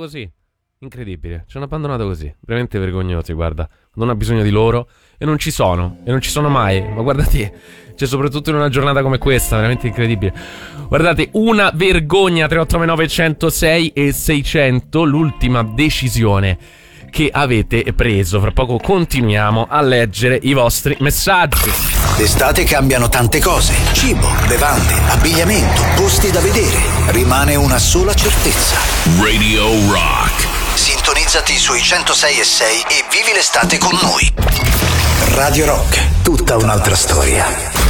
così. Incredibile, ci hanno abbandonato così. Veramente vergognosi, guarda. Non ha bisogno di loro e non ci sono. E non ci sono mai. Ma guardate, cioè soprattutto in una giornata come questa, veramente incredibile. Guardate, una vergogna. 3899 106 e 600. L'ultima decisione che avete preso. Fra poco continuiamo a leggere i vostri messaggi. D'estate cambiano tante cose: cibo, bevande, abbigliamento, posti da vedere. Rimane una sola certezza: Radio Rock. Sintonizzati sui 106 e 6 e vivi l'estate con noi. Radio Rock, tutta un'altra storia.